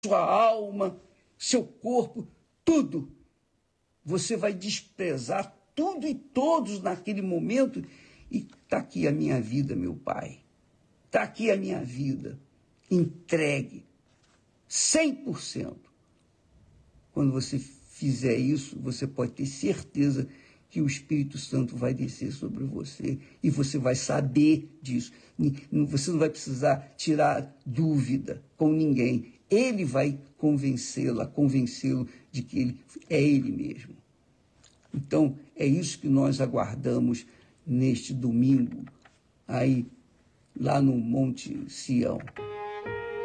sua alma, seu corpo, tudo. Você vai desprezar tudo e todos naquele momento. E está aqui a minha vida, meu Pai. Está aqui a minha vida. Entregue. 100%. Quando você fizer isso, você pode ter certeza que o Espírito Santo vai descer sobre você e você vai saber disso. Você não vai precisar tirar dúvida com ninguém. Ele vai convencê-lo de que ele é ele mesmo. Então, é isso que nós aguardamos neste domingo, aí, lá no Monte Sião.